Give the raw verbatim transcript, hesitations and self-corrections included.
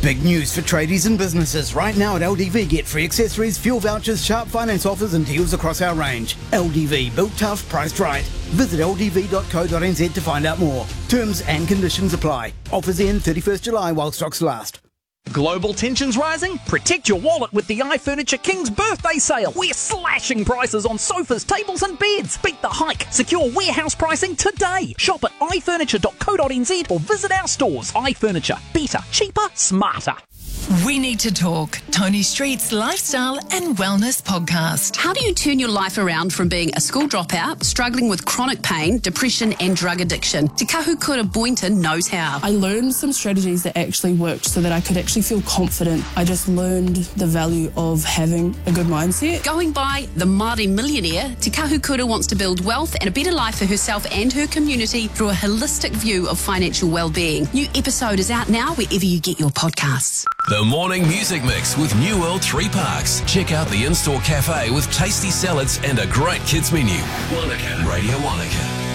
Big news for tradies and businesses. Right now at L D V, get free accessories, fuel vouchers, sharp finance offers and deals across our range. L D V, built tough, priced right. Visit l d v dot co dot n z to find out more. Terms and conditions apply. Offers end thirty-first July while stocks last. Global tensions rising? Protect your wallet with the iFurniture King's birthday sale. We're slashing prices on sofas, tables and beds. Beat the hike. Secure warehouse pricing today. Shop at i furniture dot co dot n z or visit our stores. iFurniture. Better, cheaper, smarter. We Need to Talk, Tony Street's lifestyle and wellness podcast. How do you turn your life around from being a school dropout, struggling with chronic pain, depression and drug addiction? Te Kahukura Boynton knows how. I learned some strategies that actually worked so that I could actually feel confident. I just learned the value of having a good mindset. Going by the Māori millionaire, Te Kahukura wants to build wealth and a better life for herself and her community through a holistic view of financial well-being. New episode is out now wherever you get your podcasts. The Morning Music Mix with New World Three Parks. Check out the in-store cafe with tasty salads and a great kids menu. Wanaka, Radio Wanaka.